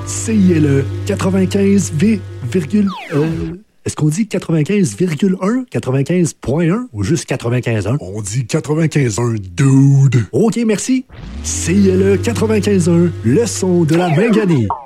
CILE 95, est-ce qu'on dit 95,1, 95,1 ou juste 95,1? On dit 95,1, dude. OK, merci. CILE 95,1, le son de la Minganie.